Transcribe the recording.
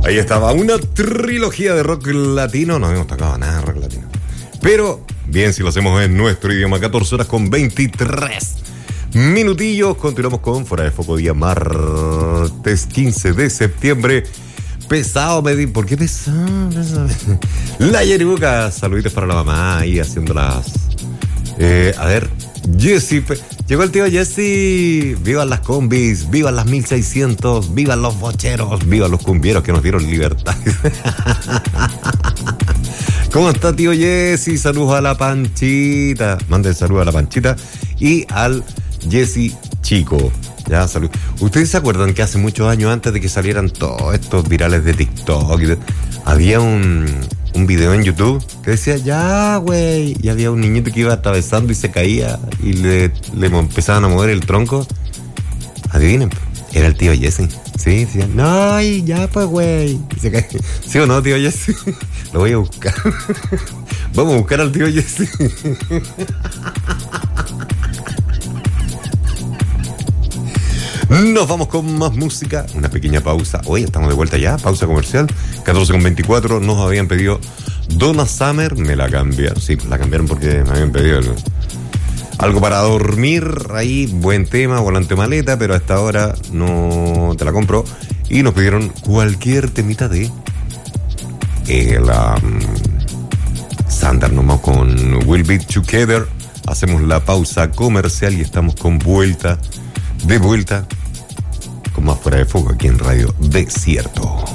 Ahí estaba una trilogía de rock latino. No habíamos tocado nada de rock latino. Pero, bien, si lo hacemos en nuestro idioma, 14 horas con 23 minutillos. Continuamos con Fuera de Foco, día martes 15 de septiembre. Pesado, Medellín. ¿Por qué pesado? La Yeribuca. Saluditos para la mamá ahí haciéndolas. A ver, Jessy. Llegó el tío Jessy. Vivan las combis, vivan las 1600, vivan los bocheros, vivan los cumbieros que nos dieron libertad. ¿Cómo está, tío Jessy? Saludos a la Panchita. Manden saludos a la Panchita y al Jessy Chico. Ya, salud. ¿Ustedes se acuerdan que hace muchos años, antes de que salieran todos estos virales de TikTok, había un video en YouTube que decía, ya, güey, y había un niñito que iba atravesando y se caía y le empezaban a mover el tronco? Adivinen, era el tío Jesse. Sí, decía, no, ya pues, güey. ¿Sí o no, tío Jesse? Lo voy a buscar. Vamos a buscar al tío Jesse. Nos vamos con más música, una pequeña pausa. Hoy estamos de vuelta ya, pausa comercial, 14:24. Nos habían pedido Donna Summer, me la cambiaron. Sí, la cambiaron porque me habían pedido algo para dormir. Ahí, buen tema, volante maleta, pero a esta hora no te la compro. Y nos pidieron cualquier temita de Sander. Nos vamos con We'll Be Together. Hacemos la pausa comercial y estamos de vuelta con más Fuera de Foco aquí en Radio Desierto.